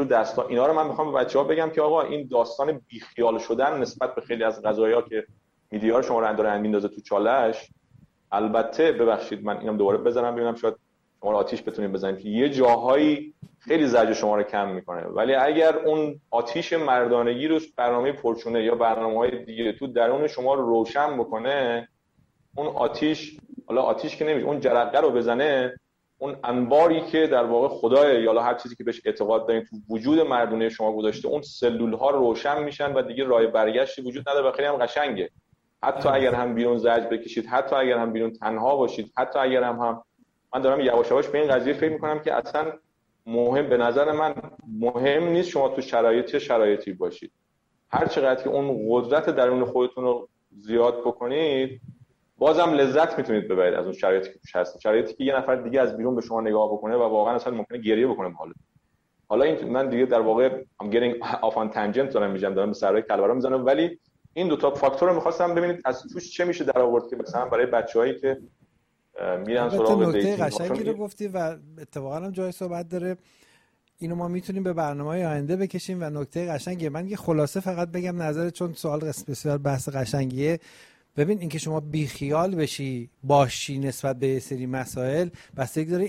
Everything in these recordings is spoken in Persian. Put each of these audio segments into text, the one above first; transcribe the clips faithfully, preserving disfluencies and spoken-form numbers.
جور دستا، اینا رو من میخوام به بچه‌ها بگم که آقا این داستان بیخیال شدن نسبت به خیلی از قضایا که میدیار شما رو داره میندازه تو چالش، البته ببخشید من اینم دوباره بزنم ببینم شاید شما رو آتیش بتونید بزنید که یه جاهایی خیلی زجر شما رو کم میکنه، ولی اگر اون آتیش مردانگی رو برنامه پرچونه یا برنامه‌های دیگه تو درون شما رو روشن بکنه، اون آتیش، حالا آتیش که نمیشه، اون جرقه رو بزنه، اون انباری که در واقع خدای یا هر چیزی که بهش اعتقاد دارین تو وجود مردونه شما گذاشته، اون سلول ها روشن میشن و دیگه راه برگشتی وجود نداره و خیلی هم قشنگه. حتی اگر هم بیرون زجر بکشید، حتی اگر هم بیرون تنها باشید، حتی اگر هم هم من دارم یواش یواش به این قضیه فکر میکنم که اصلا مهم، به نظر من مهم نیست شما تو شرایط چه شرایطی باشید، هر چقدر که اون قدرت درون خودتون رو زیاد بکنید بازم لذت میتونید ببرید از اون شرایطی که توش هستید، شرایطی که یه نفر دیگه از بیرون به شما نگاه بکنه و واقعا اصلا ممکنه گریه بکنه بالا. حالا این من دیگه در واقع I'm getting off on tangent دارم میگم، دارم به سرای کلبرا میزنم، ولی این دو تا فاکتور رو می‌خواستم ببینید از توش چه میشه در آورد که مثلا برای بچه‌هایی که میرن سراغ دیتینگ. نکته قشنگی رو گفتی و اتفاقا هم جای صحبت داره، اینو ما میتونیم به برنامه‌های آینده بکشیم و نکته قشنگی من یه خلاصه فقط بگم نظر، چون سوال بسیار بحث قشنگیه. ببین اینکه شما بیخیال بشی باشی نسبت به یه سری مسائل بستگی داره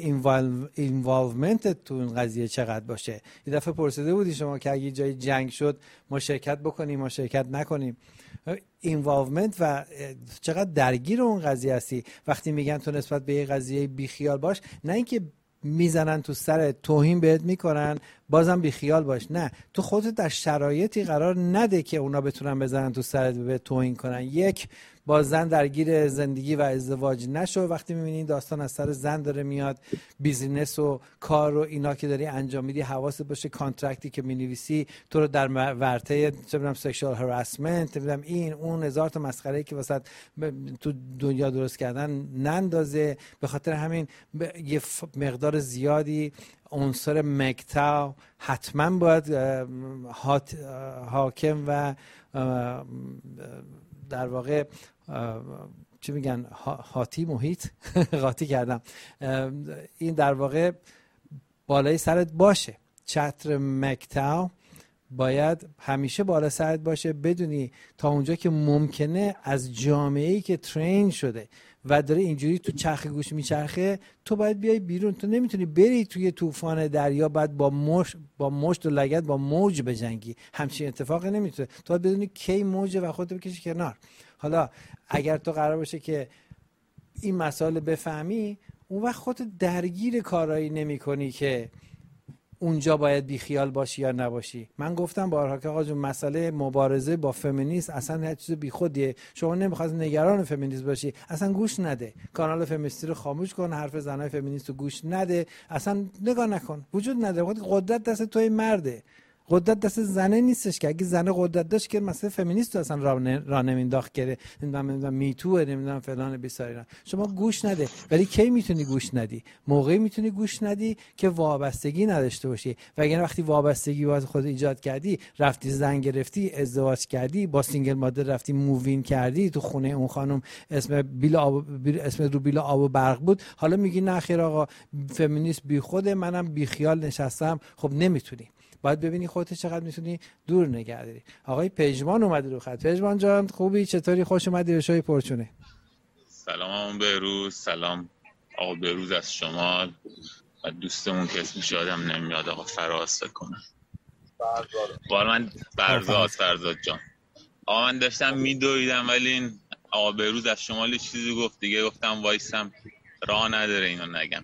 اینوالومنت تو این قضیه چقدر باشه. یه دفعه پرسیده بودی شما که اگه جای جنگ شد ما شرکت بکنیم ما شرکت نکنیم. اینوالومنت و چقدر درگیر اون قضیه هستی. وقتی میگن تو نسبت به یه قضیه بیخیال باش، نه اینکه میزنن تو سر توهین بهت میکنن بازم بیخیال باش، نه، تو خودت در شرایطی قرار نده که اونا بتونن بزنن تو سرت به توهین کنن. یک، با زن درگیر زندگی و ازدواج نشو. وقتی میبینی داستان از سر زن داره میاد، بیزینس و کار و اینا که داری انجام میدی حواست باشه کانترکتی که مینویسی تو رو در ورطه چه میدونم سکشوال هراسمنت، میدونم این اون هزار تا مسخره‌ای که واسه تو دنیا درست کردن نندازه. به خاطر همین یه مقدار زیادی عنصر مکتا حتما باید حاکم و در واقع چی میگن هاتی محیط قاطی کردم، این در واقع بالای سرت باشه. چتر مکتا باید همیشه بالا سرت باشه، بدونی تا اونجا که ممکنه از جامعه‌ای که ترین شده و داره اینجوری تو چرخ گوش میچرخه تو باید بیای بیرون. تو نمیتونی بری توی طوفان دریا بعد با مش با مشت و لگد با موج بجنگی، همچین اتفاقی نمیتونه. تو باید بدونی کی موجه و خودت بکشی کنار. حالا اگر تو قرار باشه که این مسائل بفهمی، اون وقت خودت درگیر کارایی نمی‌کنی که اونجا باید بیخیال باشی یا نباشی. من گفتم بارها که آقا جون مسئله مبارزه با فمینیسم اصلا هیچ چیز بیخودیه. شما نمیخواد نگران فمینیسم باشی اصلا گوش نده، کانال فمینیستی رو خاموش کن، حرف زنای فمینیست رو گوش نده، اصلا نگاه نکن، وجود نداره. قدرت دست توی مرده، قدرت دست زنه نیستش که. اگه زنه قدرت داشت که مثلا فمینیست رو اصلا راه نمینداخت که نمیدونم میتو نمیدونم فلان بیسار. شما گوش نده. ولی کی میتونی گوش ندی؟ موقعی میتونی گوش ندی که وابستگی نداشته باشی. و اگر وقتی وابستگی واسه خود ایجاد کردی، رفتی زن گرفتی، ازدواج کردی، با سینگل مادر رفتی مووین کردی، تو خونه اون خانم اسم بیل آب اسم رو بیل آب و برق بود، حالا میگی نه خیر آقا فمینیست بی خوده، منم بی خیال نشستم. خب نمیتونی. باید ببینی خودت چقدر میتونی دور نگه داری. آقای پژمان اومد رو خط. پژمان جان خوبی؟ چطوری؟ خوش اومدی به شوی پرچونه. سلام بهروز. سلام آقا بهروز از شمال و دوستمون که اسمش یادم نمیاد آقا فراز کنه. فرزاد. من فرزاد فرزاد جان. آقا من داشتم میدویدم ولی این آقا بهروز از شمال چیزی گفت دیگه، گفتم وایسم راه نداره اینو نگم.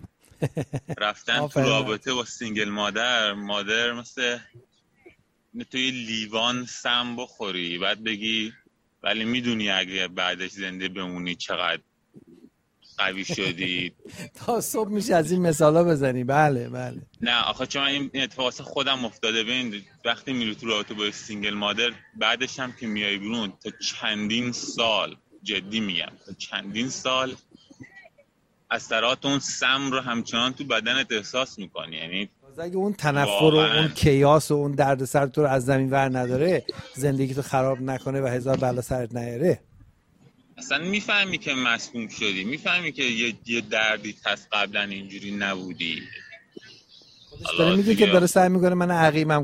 رفتن تو رابطه با سینگل مادر مادر مثل توی لیوان سم بخوری بعد بگی ولی میدونی اگه بعدش زنده بمونی چقدر قوی شدی. تا صبح میشه از این مثالا بزنی. بله بله. نه آخه چون این اتفاق خودم افتاده. ببین وقتی میری تو رابطه با سینگل مادر بعدش هم که میای بیرون تا چندین سال، جدی میگم تا چندین سال اثرات اون سم رو همچنان تو بدنت احساس میکنی. یعنی اگه اون تنفر و اون کیاس و اون دردسر تو رو از زمین ور نداره، زندگی تو خراب نکنه و هزار بلا سرت نیاره، اصلا میفهمی که مسموم شدی، میفهمی که یه, یه دردی هست قبلا اینجوری نبودی. خودش داره میگه که داره سعی میکنه من عقیمم